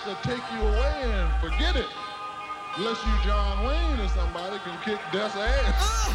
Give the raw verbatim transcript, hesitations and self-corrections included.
to take you away and forget it. Unless you John Wayne or somebody can kick Death's ass.